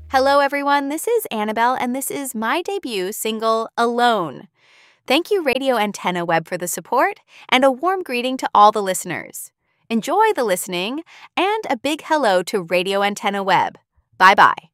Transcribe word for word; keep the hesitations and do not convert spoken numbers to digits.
Hello, everyone. This is Annabelle, and this is my debut single, Alone. Thank you, Radio Antenna Web, for the support, and a warm greeting to all the listeners. Enjoy the listening, and a big hello to Radio Antenna Web. Bye-bye.